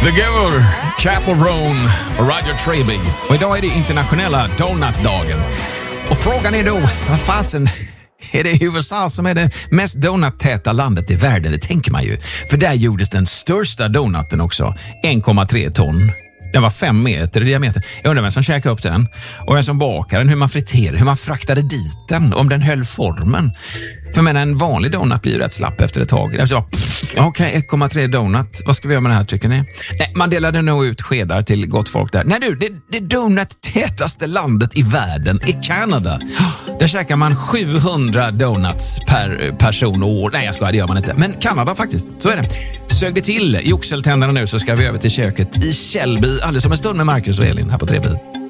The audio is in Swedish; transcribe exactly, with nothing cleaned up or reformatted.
The Giver, Chapel Roan och Roger Treby. Och idag är det internationella donutdagen. Och frågan är då, vad fasen, är det U S A som är det mest donuttäta landet i världen? Det tänker man ju. För där gjordes den största donuten också, en komma tre ton. Den var fem meter i diameter. Jag undrar vem som käkade upp den. Och vem som bakade den, hur man friterade, hur man fraktade dit den, om den höll formen. För men en vanlig donut blir ju rätt slapp efter ett tag. Okej, okay, ett komma tre donut. Vad ska vi göra med det här, tycker ni? Nej, man delade nog ut skedar till gott folk där. Nej du, det, det donut-tätaste landet i världen är Kanada. Där käkar man sjuhundra donuts per person och år. Nej, jag skojar, det gör man inte. Men Kanada faktiskt, så är det. Sög det till i oxeltänderna nu, så ska vi över till köket i Källby alldeles om en stund med Marcus och Elin här på tre B.